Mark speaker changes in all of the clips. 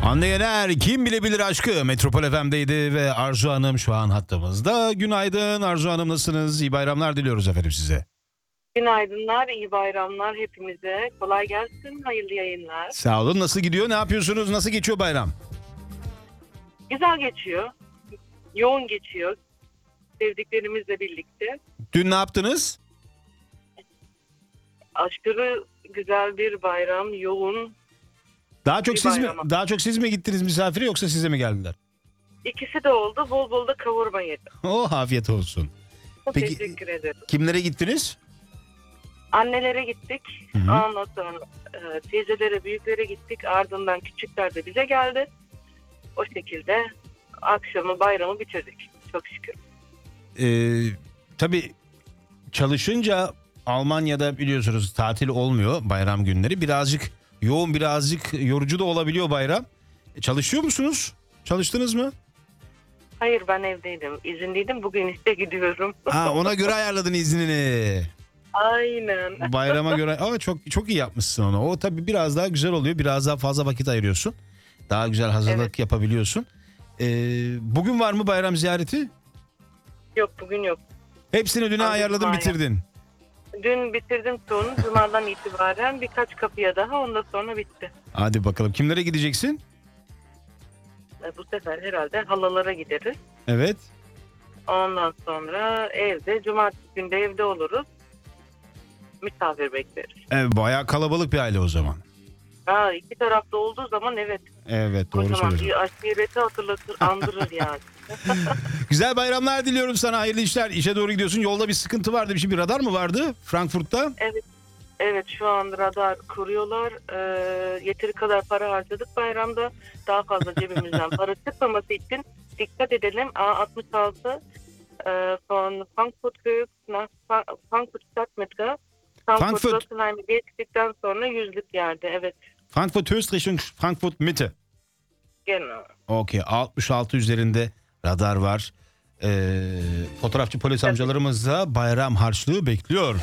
Speaker 1: Hande Yener Kim Bilebilir Aşkı Metropol FM'deydi ve Arzu Hanım şu an hattımızda. Günaydın Arzu Hanım, nasılsınız? İyi bayramlar diliyoruz efendim size.
Speaker 2: Günaydınlar, iyi bayramlar hepimize. Kolay gelsin, hayırlı yayınlar.
Speaker 1: Sağ olun. Nasıl gidiyor? Ne yapıyorsunuz? Nasıl geçiyor bayram?
Speaker 2: Güzel geçiyor, yoğun geçiyor. Sevdiklerimizle birlikte.
Speaker 1: Dün ne yaptınız?
Speaker 2: Aşırı güzel bir bayram, yoğun.
Speaker 1: Daha çok
Speaker 2: Bir
Speaker 1: siz mi
Speaker 2: bayram.
Speaker 1: gittiniz misafire, yoksa size mi geldiler?
Speaker 2: İkisi de oldu, bol bol da kavurma yedim.
Speaker 1: Oh, afiyet olsun. Peki,
Speaker 2: Teşekkür ederim.
Speaker 1: kimlere gittiniz?
Speaker 2: Annelere gittik,
Speaker 1: Hı hı.
Speaker 2: ondan sonra teyzelere, büyüklere gittik. Ardından küçükler de bize geldi. O şekilde akşamı, bayramı bitirdik. Çok şükür.
Speaker 1: Tabii çalışınca Almanya'da biliyorsunuz tatil olmuyor bayram günleri. Birazcık yoğun, birazcık yorucu da olabiliyor bayram. Çalışıyor musunuz? Çalıştınız mı?
Speaker 2: Hayır, ben evdeydim, izinliydim. Bugün işte gidiyorum.
Speaker 1: Ona göre ayarladın iznini.
Speaker 2: Aynen.
Speaker 1: Bayrama göre. Ama çok iyi yapmışsın onu. O tabii biraz daha güzel oluyor. Biraz daha fazla vakit ayırıyorsun. Daha güzel hazırlık
Speaker 2: Evet.
Speaker 1: yapabiliyorsun. Bugün var mı bayram ziyareti?
Speaker 2: Yok, bugün yok.
Speaker 1: Hepsini düne
Speaker 2: Hadi
Speaker 1: ayarladın,
Speaker 2: bayram.
Speaker 1: bitirdin.
Speaker 2: Dün bitirdim çoğunu. Cumadan itibaren birkaç kapıya daha, ondan sonra bitti.
Speaker 1: Hadi bakalım, kimlere gideceksin?
Speaker 2: Bu sefer herhalde halalara gideriz.
Speaker 1: Evet.
Speaker 2: Ondan sonra evde, cumartesi günde evde oluruz. Misafir bekleriz.
Speaker 1: Bayağı kalabalık bir aile o zaman.
Speaker 2: İki tarafta olduğu zaman evet.
Speaker 1: Evet, doğru
Speaker 2: Kocaman
Speaker 1: söylüyorsun.
Speaker 2: bir aşireti hatırlatır, andırır yani.
Speaker 1: Güzel bayramlar diliyorum sana, hayırlı işler. İşe doğru gidiyorsun. Yolda bir sıkıntı vardı. Bir radar mı vardı Frankfurt'ta?
Speaker 2: Evet, şu an radar kuruyorlar. Yeteri kadar para harcadık bayramda. Daha fazla cebimizden para çıkmaması için dikkat edelim. A66 von Frankfurt nach Frankfurt Stadtmitte.
Speaker 1: Frankfurt.
Speaker 2: Rosenheim'e geçtikten sonra 100'lük yerde. Evet,
Speaker 1: Frankfurt Höchst Richtung Frankfurt Mitte.
Speaker 2: genau.
Speaker 1: Okey, 66 üzerinde radar var. Fotoğrafçı polis amcalarımız da bayram harçlığı bekliyor.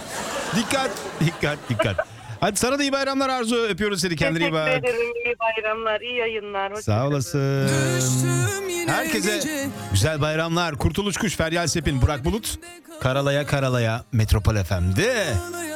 Speaker 1: Dikkat. Hadi sana da iyi bayramlar Arzu. Öpüyoruz seni. Kendine iyi bak.
Speaker 2: Teşekkür ederim. İyi bayramlar, iyi yayınlar. Hoşça
Speaker 1: Sağ
Speaker 2: kalın.
Speaker 1: olasın. Herkese güzel bayramlar. Kurtuluş Kuş, Feryal Sepin, Burak Bulut. Karalaya Metropol FM'de.